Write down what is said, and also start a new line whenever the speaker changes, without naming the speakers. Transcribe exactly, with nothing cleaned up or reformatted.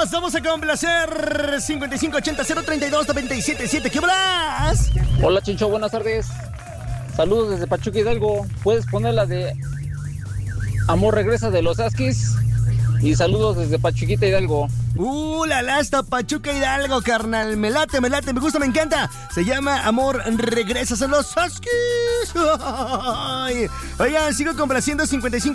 llamadas. Vamos a complacer cincuenta y cinco ochenta cero treinta y dos noventa y siete siete. ¿Qué hablas?
Hola, Chincho, buenas tardes. Saludos desde Pachuca Hidalgo. ¿Puedes poner la de Amor regresa de los Askis? Y saludos desde Pachuquita Hidalgo.
Uh, la lasta Pachuca Hidalgo, carnal. Me late, me late, me gusta, me encanta. Se llama Amor regresa a los Askis. Oigan, sigo complaciendo cincuenta y cinco